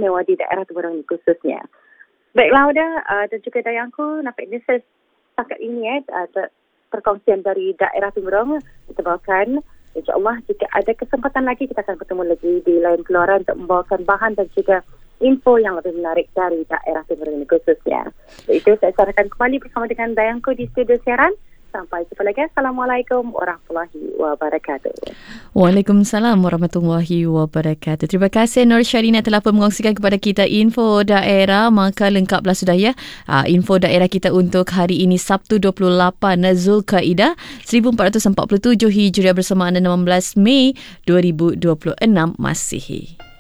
istimewa di daerah Temerloh ini khususnya. Baiklah, Huda dan juga Dayangku, nampaknya setakat ini perkongsian dari daerah Temerloh kita bawakan. InsyaAllah jika ada kesempatan lagi kita akan bertemu lagi di lain keluaran untuk membawakan bahan dan juga info yang lebih menarik dari daerah Temerloh ini khususnya. Itu saya sarankan kembali bersama dengan Dayangku di studio siaran. Sampai jumpa lagi. Assalamualaikum warahmatullahi wabarakatuh. Waalaikumsalam warahmatullahi wabarakatuh. Terima kasih Nur Syarina telah mengongsikan kepada kita info daerah. Maka lengkaplah sudah ya info daerah kita untuk hari ini Sabtu 28 Zulkaidah 1447 Hijriah bersama anda 16 Mei 2026 Masihi.